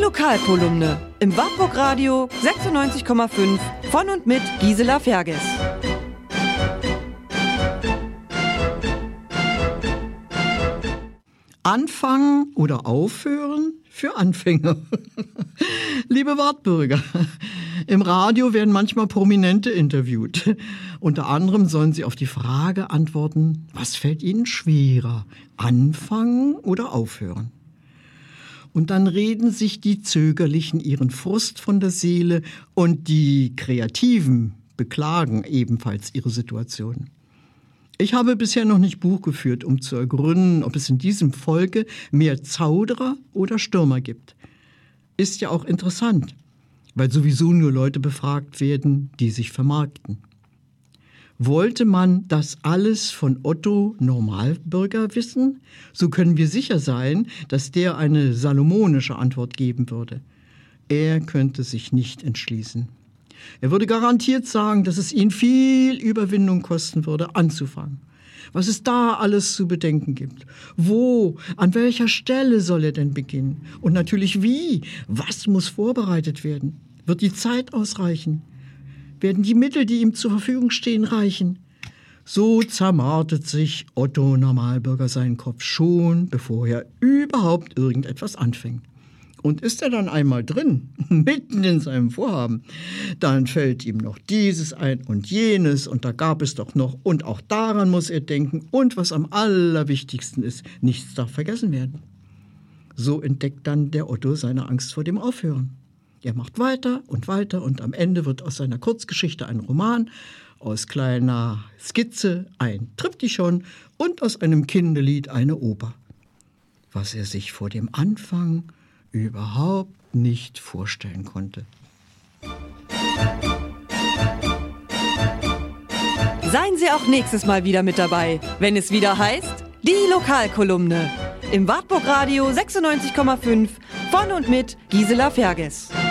Lokalkolumne im Wartburg Radio 96,5 von und mit Gisela Ferges. Anfangen oder aufhören für Anfänger. Liebe Wartbürger, im Radio werden manchmal Prominente interviewt. Unter anderem sollen sie auf die Frage antworten, was fällt ihnen schwerer, anfangen oder aufhören? Und dann reden sich die Zögerlichen ihren Frust von der Seele und die Kreativen beklagen ebenfalls ihre Situation. Ich habe bisher noch nicht Buch geführt, um zu ergründen, ob es in diesem Volke mehr Zauderer oder Stürmer gibt. Ist ja auch interessant, weil sowieso nur Leute befragt werden, die sich vermarkten. Wollte man das alles von Otto Normalbürger wissen, so können wir sicher sein, dass der eine salomonische Antwort geben würde. Er könnte sich nicht entschließen. Er würde garantiert sagen, dass es ihn viel Überwindung kosten würde, anzufangen. Was es da alles zu bedenken gibt. Wo, an welcher Stelle soll er denn beginnen? Und natürlich wie? Was muss vorbereitet werden? Wird die Zeit ausreichen? Werden die Mittel, die ihm zur Verfügung stehen, reichen? So zermartet sich Otto Normalbürger seinen Kopf schon, bevor er überhaupt irgendetwas anfängt. Und ist er dann einmal drin, mitten in seinem Vorhaben, dann fällt ihm noch dieses ein und jenes und da gab es doch noch und auch daran muss er denken und was am allerwichtigsten ist, nichts darf vergessen werden. So entdeckt dann der Otto seine Angst vor dem Aufhören. Er macht weiter und am Ende wird aus seiner Kurzgeschichte ein Roman, aus kleiner Skizze ein Triptychon und aus einem Kinderlied eine Oper. Was er sich vor dem Anfang überhaupt nicht vorstellen konnte. Seien Sie auch nächstes Mal wieder mit dabei, wenn es wieder heißt, die Lokalkolumne im Wartburg Radio 96,5 von und mit Gisela Ferges.